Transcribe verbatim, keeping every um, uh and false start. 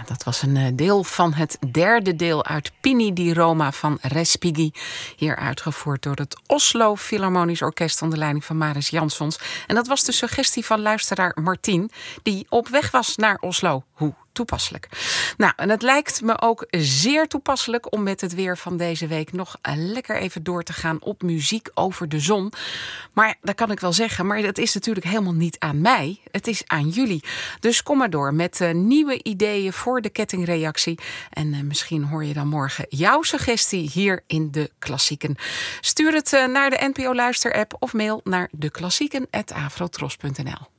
dat was een deel van het derde deel uit Pini di Roma van Respighi. Hier uitgevoerd door het Oslo Philharmonisch Orkest onder leiding van Mariss Jansons. En dat was de suggestie van luisteraar Martien, die op weg was naar Oslo. Hoe toepasselijk. Nou, en het lijkt me ook zeer toepasselijk om met het weer van deze week nog lekker even door te gaan op muziek over de zon. Maar dat kan ik wel zeggen, maar dat is natuurlijk helemaal niet aan mij. Het is aan jullie. Dus kom maar door met uh, nieuwe ideeën voor de kettingreactie. En uh, misschien hoor je dan morgen jouw suggestie hier in De Klassieken. Stuur het uh, naar de N P O Luister-app of mail naar deklassieken apenstaartje afrotros punt n l.